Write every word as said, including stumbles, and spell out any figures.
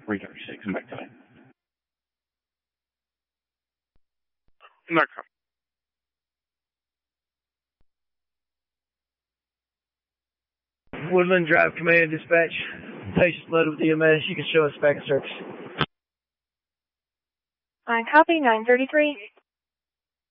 three thirty-six and back to me. No copy. Woodland Drive Command Dispatch. Patient loaded with E M S. You can show us back in service. I copy nine thirty-three.